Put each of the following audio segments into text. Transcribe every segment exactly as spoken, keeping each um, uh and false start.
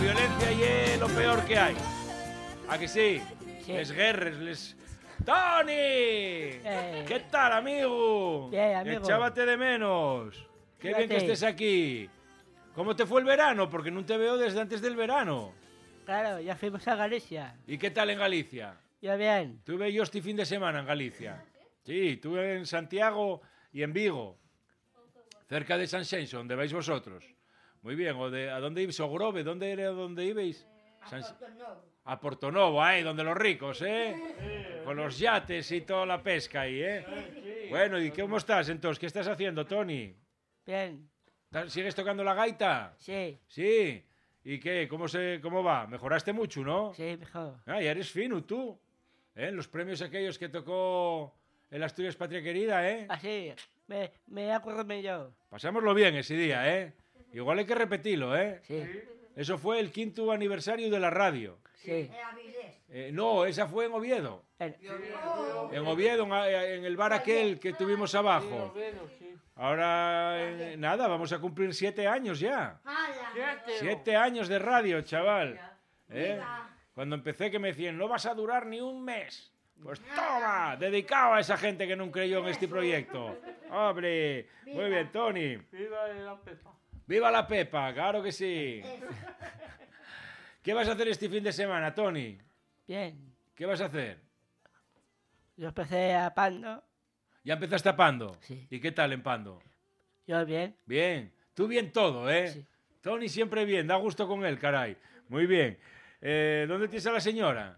violencia es lo peor que hay. ¿A que sí? Sí. Les guerres, les... ¡Tony! Eh. ¿Qué tal, amigo? Bien, amigo. Echábate de menos. Qué bien que Fíjate. estés aquí. ¿Cómo te fue el verano? Porque no te veo desde antes del verano. Claro, ya fuimos a Galicia. ¿Y qué tal en Galicia? Yo bien. Tuve yo este fin de semana en Galicia. Sí, estuve en Santiago y en Vigo. Cerca de San Xenxo, donde vais vosotros. Muy bien, o de, ¿a dónde ibais? ¿Ogrove? ¿Dónde era donde ibais? San... A Portonovo, ahí, donde los ricos, ¿eh? Con los yates y toda la pesca ahí, ¿eh? Bueno, ¿y cómo estás entonces? ¿Qué estás haciendo, Tony? Bien. ¿Sigues tocando la gaita? Sí. Sí. ¿Y qué? ¿Cómo, se, cómo va? ¿Mejoraste mucho, no? Sí, mejor. Ah, ya eres fino, tú. ¿Eh? Los premios aquellos que tocó el Asturias Patria Querida, ¿eh? Así, me, me acuerdo yo. Pasámoslo bien ese día, ¿eh? Igual hay que repetirlo, ¿eh? Sí. Eso fue el quinto aniversario de la radio. Sí. Eh, no, esa fue en Oviedo. El- En Oviedo, en, en el bar aquel que tuvimos abajo. Ahora, eh, nada, vamos a cumplir siete años ya. Siete años de radio, chaval. ¿Eh? Cuando empecé que me decían, no vas a durar ni un mes. Pues toma, dedicado a esa gente que no creyó en este proyecto. Hombre, muy bien, Tony. Viva la Pepa. ¡Viva la Pepa! ¡Claro que sí! ¿Qué vas a hacer este fin de semana, Tony? Bien. ¿Qué vas a hacer? Yo empecé a Pando. ¿Ya empezaste a Pando? Sí. ¿Y qué tal en Pando? Yo bien. Bien. Tú bien todo, ¿eh? Sí. Tony siempre bien, da gusto con él, caray. Muy bien. Eh, ¿Dónde tienes a la señora?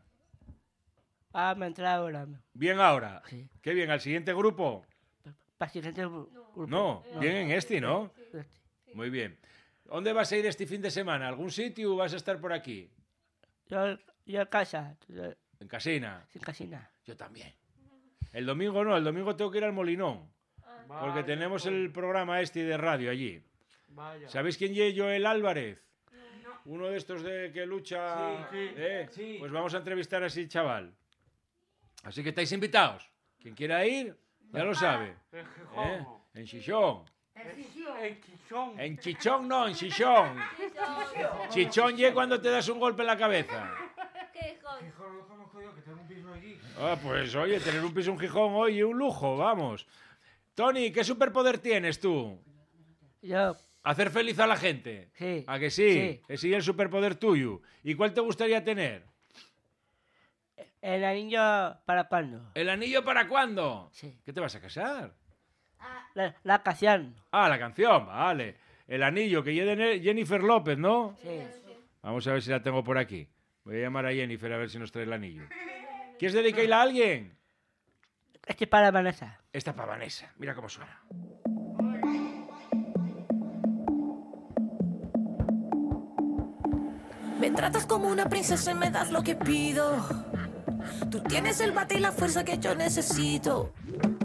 Ah, me entré ahora. Bien ahora. Sí. Qué bien, ¿al siguiente grupo? Para siguiente grupo. No, bien en este, ¿no? Este. Muy bien. ¿Dónde vas a ir este fin de semana? ¿Algún sitio o vas a estar por aquí? Yo, yo en casa. Yo, En Casina. sin casina. Yo también. El domingo no, el domingo tengo que ir al Molinón. Porque Vaya, tenemos coño. el programa este de radio allí. Vaya. ¿Sabéis quién es Joel Álvarez? Uno de estos de que lucha. Sí, sí, ¿eh? sí. Pues vamos a entrevistar a ese chaval. Así que estáis invitados. Quien quiera ir, ya lo sabe. En ¿eh? Gijón. En Chichón. En Quichón. En Chichón no, en Chichón. Chichón ye cuando te das un golpe en la cabeza. Gijón, lo conozco yo, que tengo un piso allí. Ah, pues oye, tener un piso en Gijón hoy es un lujo, vamos. Tony, ¿qué superpoder tienes tú? Yo, Hacer feliz a la gente. sí. ¿A que sí? Sí. Ese es el superpoder tuyo. ¿Y cuál te gustaría tener? El anillo para Pando. ¿El anillo para cuándo? Sí. ¿Qué te vas a casar? La, la canción. Ah, la canción, vale. El anillo que lleve de Jennifer López, ¿no? Sí. Vamos a ver si la tengo por aquí. Voy a llamar a Jennifer a ver si nos trae el anillo. ¿Quieres dedicarla a alguien? Este para Vanessa. Esta para Vanessa. Mira cómo suena. Me tratas como una princesa y me das lo que pido. Tú tienes el bate y la fuerza que yo necesito.